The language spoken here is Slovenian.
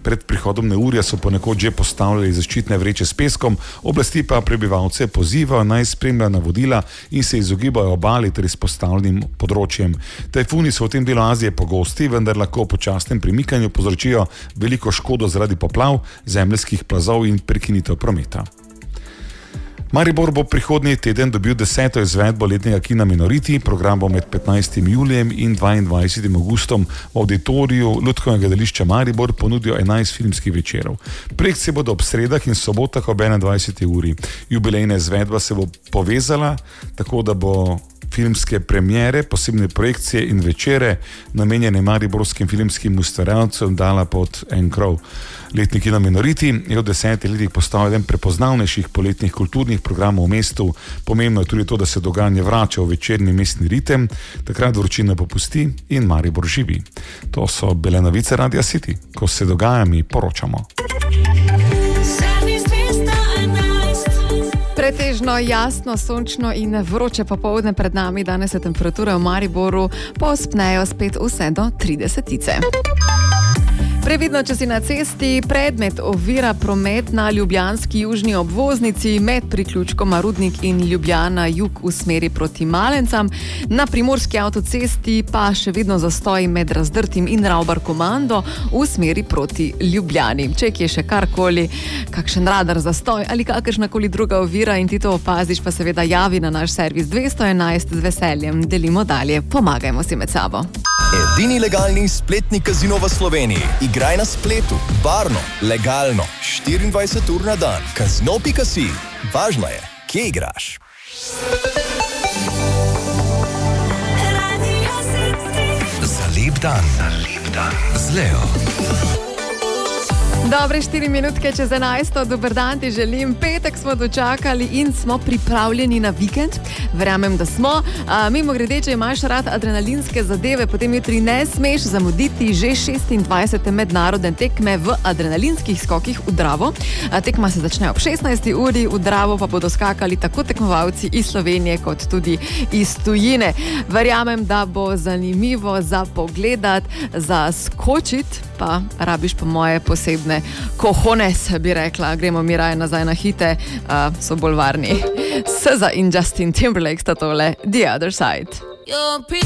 Pred prihodom neurja so ponekod že postavljali zaščitne vreče s peskom, oblasti pa prebivalce pozivajo naj spremljajo navodila in se izogibajo obali ter izpostavljenim področjem. Tajfuni so v tem delu Azije pogosti, vendar lahko v počasnem premikanju povzročijo veliko škodo zaradi poplav, zemeljskih plazov in prekinitev prometa. Maribor bo prihodnji teden dobil 10. izvedbo letnega kina Minoriti. Program bo med 15. julijem in 22. augustom v auditoriju Lutkovnega gledališča Maribor ponudil 11 filmskih večerov. Projekcije bodo ob sredah in sobotah ob 21. uri. Jubilejna izvedba se bo povezala tako, da bo filmske premiere, posebne projekcije in večere namenjene mariborskim filmskim ustvarjalcem dala pod en krov. Letni kino Minoriti je v 10 letih postal eden prepoznavnejših poletnih kulturnih programov v mestu. Pomembno je tudi to, da se dogajanje vrača v večerni mestni ritem, takrat vročina popusti in Maribor živi. To so bile novice Radia City. Ko se dogaja, mi poročamo. Pretežno jasno, sončno in vroče popoldne pred nami. Danes se temperature v Mariboru povzpnejo spet vse do 30. Previdno, če si na cesti, predmet ovira promet na ljubljanski južni obvoznici med priključkom Rudnik in Ljubljana jug v smeri proti Malencam. Na primorski avtocesti pa še vedno zastoj med Razdrtim in Ravbar komando v smeri proti Ljubljani. Če je še karkoli, kakšen radar zastoj ali kakršnakoli druga ovira in ti to opaziš, pa seveda javi na naš servis 211, z veseljem delimo dalje. Pomagajmo si med sabo. Edini legalni spletni kazino v Sloveniji. Igraj na spletu, varno, legalno, 24 ur na dan. Kazino.si. Važno je, kje igraš. Za lep dan. Z Leo. Dobre 4 minutke čez 11. Dober dan ti želim. Petek smo dočakali in smo pripravljeni na vikend. Verjamem, da smo. Mimo grede, če imaš rad adrenalinske zadeve, potem jutri ne smeš zamuditi že 26. mednarodne tekme v adrenalinskih skokih v Dravo. Tekma se začne ob 16. uri, v Dravo pa bodo skakali tako tekmovalci iz Slovenije kot tudi iz tujine. Verjamem, da bo zanimivo za pogledat, za skočit, pa rabiš po moje posebne cojones, bi rekla. Gremo mi raje nazaj na hite, so bolj varni. SZA in Justin Timberlake sta tole The Other Side.